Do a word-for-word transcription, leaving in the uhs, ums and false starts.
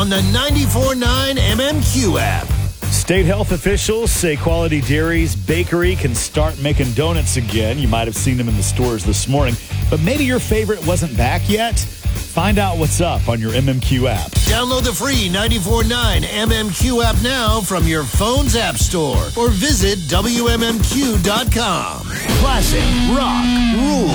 on the ninety-four point nine M M Q app. State health officials say Quality Dairy's bakery can start making donuts again. You might have seen them in the stores this morning, but maybe your favorite wasn't back yet. Find out what's up on your M M Q app. Download the free ninety-four point nine M M Q app now from your phone's app store or visit W M M Q dot com. Classic rock rule.